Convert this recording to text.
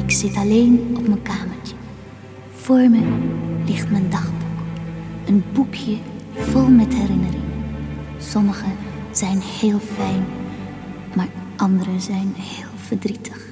Ik zit alleen op mijn kamertje. Voor me ligt mijn dagboek. Een boekje vol met herinneringen. Sommige zijn heel fijn, maar andere zijn heel verdrietig.